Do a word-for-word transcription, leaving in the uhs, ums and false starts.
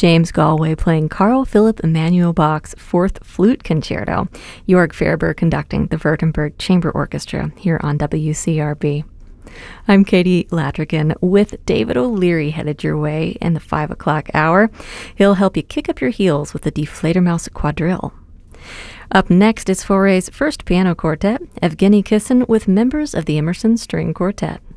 James Galway playing Carl Philipp Emanuel Bach's Fourth Flute Concerto. Jörg Ferber conducting the Württemberg Chamber Orchestra here on W C R B. I'm Katie Latrigan with David O'Leary headed your way in the five o'clock hour. He'll help you kick up your heels with the Die Fledermaus Quadrille. Up next is Fauré's first piano quartet, Evgeny Kissin with members of the Emerson String Quartet.